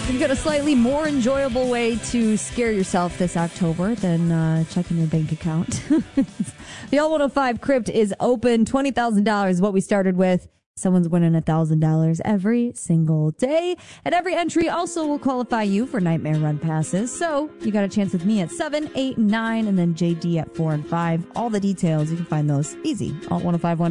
You've got a slightly more enjoyable way to scare yourself this October than checking your bank account. The All 105 Crypt is open. $20,000 is what we started with. Someone's winning $1,000 every single day. And every entry also will qualify you for Nightmare Run passes. So you got a chance with me at 7, 8, and 9, and then JD at 4 and 5. All the details, you can find those easy. Alt 1051